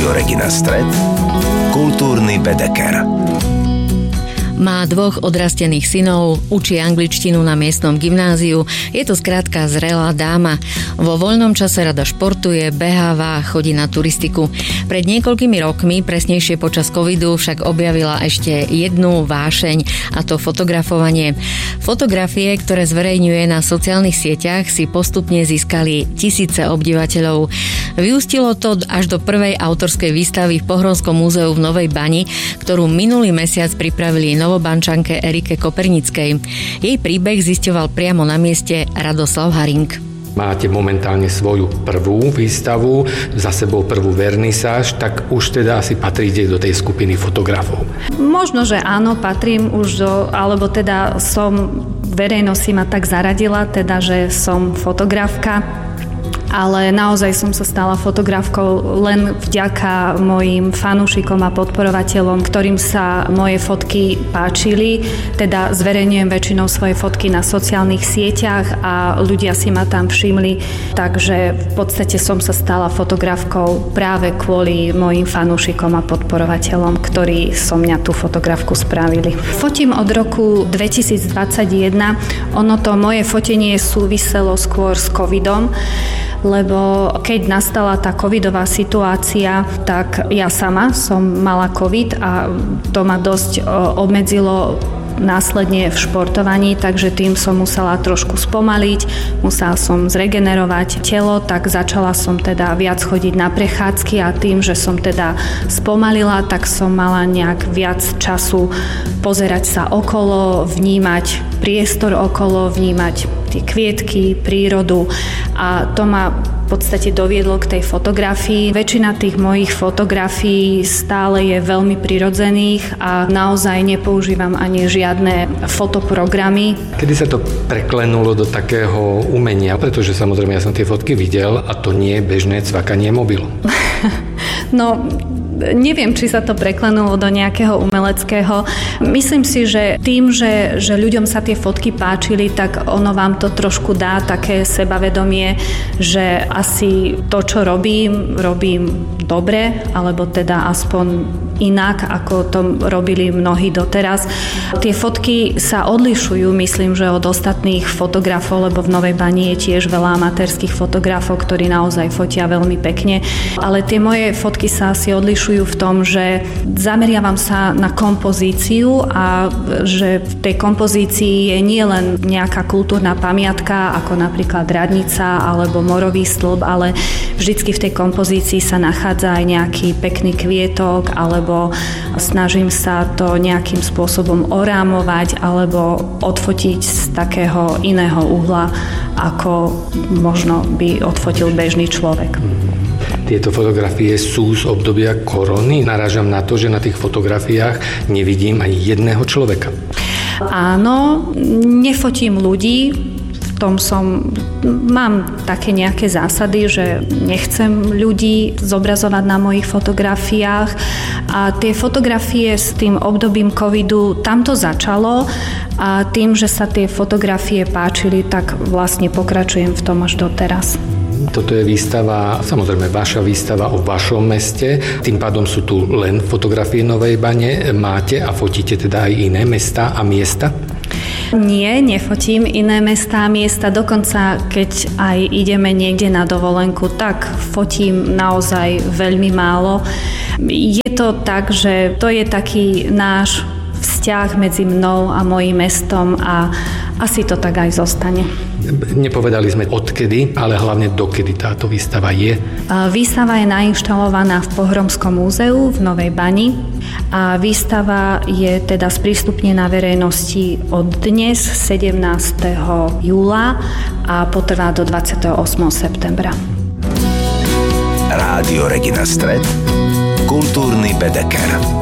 Rádio Regina Stred, kultúrny bedeker. Má 2 odrastených synov, učí angličtinu na miestnom gymnáziu. Je to skrátka zrelá dáma. Vo voľnom čase rada športuje, beháva, chodí na turistiku. Pred niekoľkými rokmi, presnejšie počas covidu, však objavila ešte jednu vášeň, a to fotografovanie. Fotografie, ktoré zverejňuje na sociálnych sieťach, si postupne získali tisíce obdivateľov. Vyústilo to až do prvej autorskej výstavy v Pohronskom múzeu v Novej Bani, ktorú minulý mesiac pripravili novobančanke Erike Kopernickej. Jej príbeh zisťoval priamo na mieste Radoslav Haring. Máte momentálne svoju prvú výstavu, za sebou prvú vernisáž, tak už teda asi patríte do tej skupiny fotografov. Možno, že áno, patrím už alebo teda verejnosť si ma tak zaradila, teda, že som fotografka. Ale naozaj som sa stala fotografkou len vďaka mojim fanúšikom a podporovateľom, ktorým sa moje fotky páčili. Teda zverejňujem väčšinou svoje fotky na sociálnych sieťach a ľudia si ma tam všimli. Takže v podstate som sa stala fotografkou práve kvôli mojim fanúšikom a podporovateľom, ktorí so mňa tú fotografku spravili. Fotím od roku 2021. Ono to moje fotenie súviselo skôr s covidom, lebo keď nastala tá covidová situácia, tak ja sama som mala covid a to ma dosť obmedzilo následne v športovaní, takže tým som musela trošku spomaliť, musela som zregenerovať telo, tak začala som teda viac chodiť na prechádzky a tým, že som teda spomalila, tak som mala nejak viac času pozerať sa okolo, vnímať priestor okolo, vnímať tie kvietky, prírodu a to ma v podstate doviedlo k tej fotografii. Väčšina tých mojich fotografií stále je veľmi prirodzených a naozaj nepoužívam ani žiadne fotoprogramy. Kedy sa to preklenulo do takého umenia? Pretože samozrejme ja som tie fotky videl a to nie je bežné cvakanie mobilom. No, neviem, či sa to preklenulo do nejakého umeleckého. Myslím si, že tým, že ľuďom sa tie fotky páčili, tak ono vám to trošku dá také sebavedomie, že asi to, čo robím dobre, alebo teda aspoň inak, ako to robili mnohí doteraz. Tie fotky sa odlišujú, myslím, že od ostatných fotografov, lebo v Novej Bani je tiež veľa amatérskych fotografov, ktorí naozaj fotia veľmi pekne. Ale tie moje fotky sa asi odlišujú v tom, že zameriavam sa na kompozíciu a že v tej kompozícii je nielen nejaká kultúrna pamiatka, ako napríklad radnica alebo morový stĺp, ale vždycky v tej kompozícii sa nachádza aj nejaký pekný kvietok, alebo snažím sa to nejakým spôsobom orámovať alebo odfotiť z takého iného uhla, ako možno by odfotil bežný človek. Tieto fotografie sú z obdobia korony. Narážam na to, že na tých fotografiách nevidím ani jedného človeka. Áno, nefotím ľudí. Mám také nejaké zásady, že nechcem ľudí zobrazovať na mojich fotografiách a tie fotografie s tým obdobím covidu, tam to začalo a tým, že sa tie fotografie páčili, tak vlastne pokračujem v tom až doteraz. Toto je výstava, samozrejme vaša výstava o vašom meste, tým pádom sú tu len fotografie Novej Bane, máte a fotíte teda aj iné mestá a miesta? Nie, nefotím iné mestá a miesta, dokonca keď aj ideme niekde na dovolenku, tak fotím naozaj veľmi málo. Je to tak, že to je taký náš vzťah medzi mnou a mojím mestom a asi to tak aj zostane. Nepovedali sme odkedy, ale hlavne dokedy táto výstava je. Výstava je nainštalovaná v Pohromskom múzeu v Novej Bani a výstava je teda sprístupnená verejnosti od dnes 17. júla a potrvá do 28. septembra. Rádio Regina Stred, kultúrny bedeker.